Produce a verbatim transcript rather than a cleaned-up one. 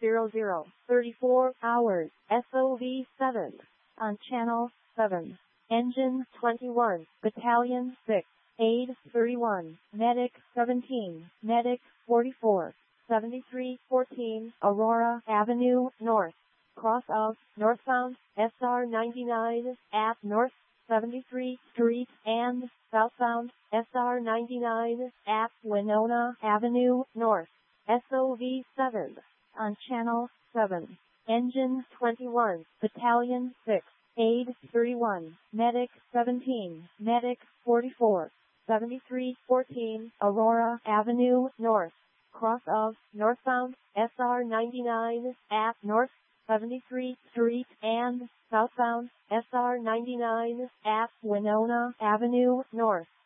zero zero, thirty-four hours, S O V seven, on Channel seven. Engine twenty-one, Battalion six, Aid thirty-one, Medic seventeen, Medic forty-four, seventy-three fourteen, Aurora Avenue North, cross of northbound S R ninety-nine at North seventy-three Street and southbound S R ninety-nine at Winona Avenue North, S O V seven, on Channel seven. Engine twenty-one, Battalion six, Aid thirty-one, Medic seventeen, Medic forty-four, seventy-three fourteen, Aurora Avenue North, cross of northbound S R ninety-nine at North seventy-three Street and southbound S R ninety-nine at Winona Avenue North.